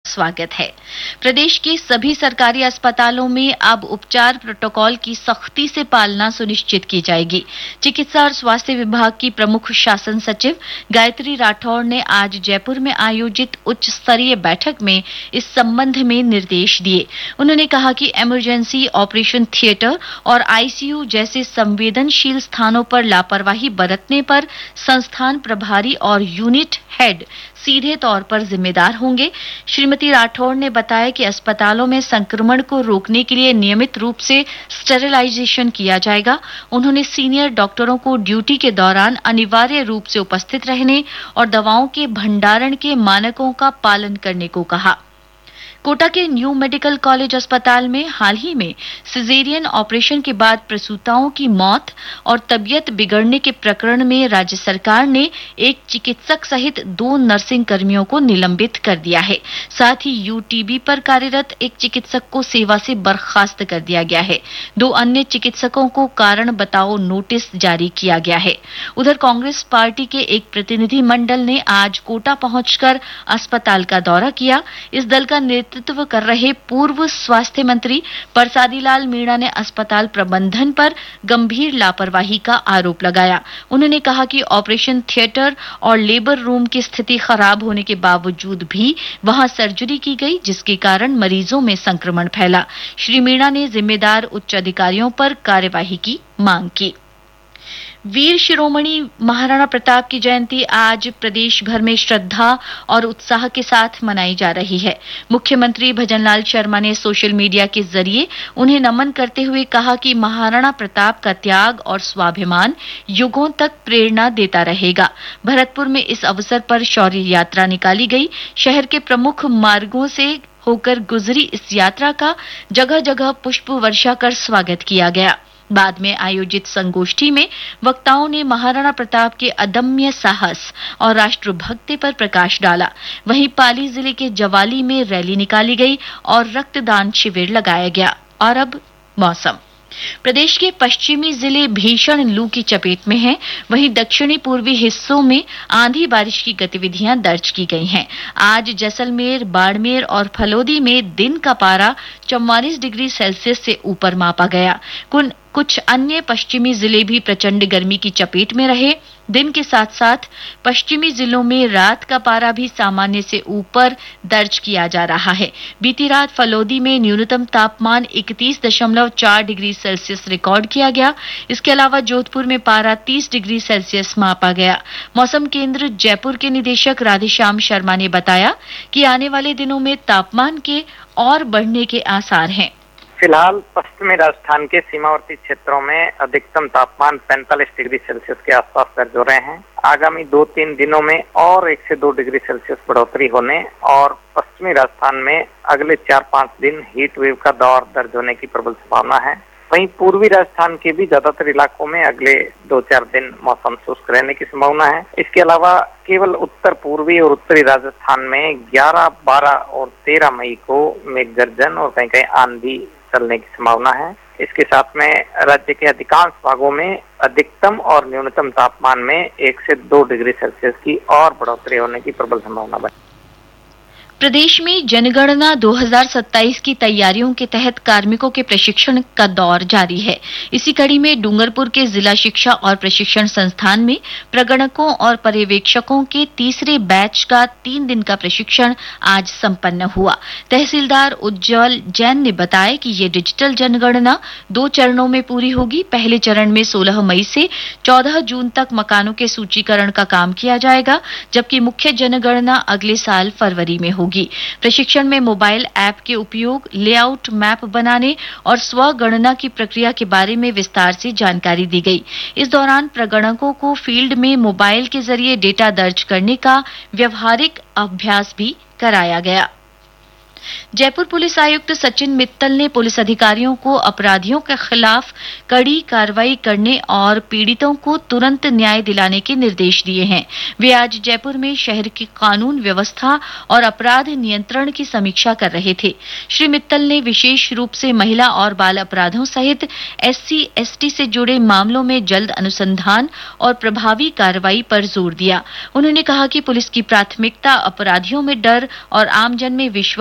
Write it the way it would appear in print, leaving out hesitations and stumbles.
स्वागत है। प्रदेश के सभी सरकारी अस्पतालों में अब उपचार प्रोटोकॉल की सख्ती से पालना सुनिश्चित की जाएगी। चिकित्सा और स्वास्थ्य विभाग की प्रमुख शासन सचिव गायत्री राठौड़ ने आज जयपुर में आयोजित उच्च स्तरीय बैठक में इस संबंध में निर्देश दिए। उन्होंने कहा कि इमरजेंसी, ऑपरेशन थिएटर और आईसीयू जैसे संवेदनशील स्थानों पर लापरवाही बरतने पर संस्थान प्रभारी और यूनिट हेड सीधे तौर पर जिम्मेदार होंगे। श्रीमती राठौड़ ने बताया कि अस्पतालों में संक्रमण को रोकने के लिए नियमित रूप से स्टेरिलाइजेशन किया जाएगा। उन्होंने सीनियर डॉक्टरों को ड्यूटी के दौरान अनिवार्य रूप से उपस्थित रहने और दवाओं के भंडारण के मानकों का पालन करने को कहा। कोटा के न्यू मेडिकल कॉलेज अस्पताल में हाल ही में सिजेरियन ऑपरेशन के बाद प्रसूताओं की मौत और तबियत बिगड़ने के प्रकरण में राज्य सरकार ने एक चिकित्सक सहित 2 नर्सिंग कर्मियों को निलंबित कर दिया है। साथ ही यूटीबी पर कार्यरत एक चिकित्सक को सेवा से बर्खास्त कर दिया गया है। 2 अन्य चिकित्सकों को कारण बताओ नोटिस जारी किया गया है। उधर कांग्रेस पार्टी के एक प्रतिनिधि मंडल ने आज कोटा पहुंचकर अस्पताल का दौरा किया। इस दल का नेतृत्व कर रहे पूर्व स्वास्थ्य मंत्री परसादी लाल मीणा ने अस्पताल प्रबंधन पर गंभीर लापरवाही का आरोप लगाया। उन्होंने कहा कि ऑपरेशन थिएटर और लेबर रूम की स्थिति खराब होने के बावजूद भी वहां सर्जरी की गई, जिसके कारण मरीजों में संक्रमण फैला। श्री मीणा ने जिम्मेदार उच्च अधिकारियों पर कार्यवाही की मांग की। वीर शिरोमणि महाराणा प्रताप की जयंती आज प्रदेश भर में श्रद्धा और उत्साह के साथ मनाई जा रही है। मुख्यमंत्री भजनलाल शर्मा ने सोशल मीडिया के जरिए उन्हें नमन करते हुए कहा कि महाराणा प्रताप का त्याग और स्वाभिमान युगों तक प्रेरणा देता रहेगा। भरतपुर में इस अवसर पर शौर्य यात्रा निकाली गई। शहर के प्रमुख मार्गों से होकर गुजरी इस यात्रा का जगह जगह पुष्प वर्षा कर स्वागत किया गया। बाद में आयोजित संगोष्ठी में वक्ताओं ने महाराणा प्रताप के अदम्य साहस और राष्ट्रभक्ति पर प्रकाश डाला। वहीं पाली जिले के जवाली में रैली निकाली गई और रक्तदान शिविर लगाया गया। और अब मौसम। प्रदेश के पश्चिमी जिले भीषण लू की चपेट में हैं। वहीं दक्षिणी पूर्वी हिस्सों में आंधी बारिश की गतिविधियां दर्ज की गई हैं। आज जैसलमेर, बाड़मेर और फलोदी में दिन का पारा 44 डिग्री सेल्सियस से ऊपर मापा गया। कुछ अन्य पश्चिमी जिले भी प्रचंड गर्मी की चपेट में रहे। दिन के साथ साथ पश्चिमी जिलों में रात का पारा भी सामान्य से ऊपर दर्ज किया जा रहा है। बीती रात फलोदी में न्यूनतम तापमान 31.4 डिग्री सेल्सियस रिकॉर्ड किया गया। इसके अलावा जोधपुर में पारा 30 डिग्री सेल्सियस मापा गया। मौसम केंद्र जयपुर के निदेशक राधेश्याम शर्मा ने बताया कि आने वाले दिनों में तापमान के और बढ़ने के आसार हैं। फिलहाल पश्चिमी राजस्थान के सीमावर्ती क्षेत्रों में अधिकतम तापमान 45 डिग्री सेल्सियस के आसपास दर्ज हो रहे हैं। आगामी 2-3 दिनों में और 1 से 2 डिग्री सेल्सियस बढ़ोतरी होने और पश्चिमी राजस्थान में अगले 4-5 दिन हीट वेव का दौर दर्ज होने की प्रबल संभावना है। वहीं पूर्वी राजस्थान के भी ज्यादातर इलाकों में अगले 2-4 दिन मौसम शुष्क रहने की संभावना है। इसके अलावा केवल उत्तर पूर्वी और उत्तरी राजस्थान में 11, 12 और 13 मई को मेघ गर्जन और कहीं कहीं आंधी चलने की संभावना है। इसके साथ में राज्य के अधिकांश भागों में अधिकतम और न्यूनतम तापमान में 1 से 2 डिग्री सेल्सियस की और बढ़ोतरी होने की प्रबल संभावना बनी। प्रदेश में जनगणना 2027 की तैयारियों के तहत कार्मिकों के प्रशिक्षण का दौर जारी है। इसी कड़ी में डूंगरपुर के जिला शिक्षा और प्रशिक्षण संस्थान में प्रगणकों और पर्यवेक्षकों के तीसरे बैच का 3 दिन का प्रशिक्षण आज संपन्न हुआ। तहसीलदार उज्जवल जैन ने बताया कि ये डिजिटल जनगणना 2 चरणों में पूरी होगी। पहले चरण में 16 मई से 14 जून तक मकानों के सूचीकरण का काम किया जाएगा, जबकि मुख्य जनगणना अगले साल फरवरी में होगी। प्रशिक्षण में मोबाइल ऐप के उपयोग, लेआउट मैप बनाने और स्वगणना की प्रक्रिया के बारे में विस्तार से जानकारी दी गई। इस दौरान प्रगणकों को फील्ड में मोबाइल के जरिए डेटा दर्ज करने का व्यवहारिक अभ्यास भी कराया गया। जयपुर पुलिस आयुक्त सचिन मित्तल ने पुलिस अधिकारियों को अपराधियों के खिलाफ कड़ी कार्रवाई करने और पीड़ितों को तुरंत न्याय दिलाने के निर्देश दिए हैं। वे आज जयपुर में शहर की कानून व्यवस्था और अपराध नियंत्रण की समीक्षा कर रहे थे। श्री मित्तल ने विशेष रूप से महिला और बाल अपराधों सहित SC/ST से जुड़े मामलों में जल्द अनुसंधान और प्रभावी कार्रवाई पर जोर दिया। उन्होंने कहा कि पुलिस की प्राथमिकता अपराधियों में डर और आमजन में विश्वास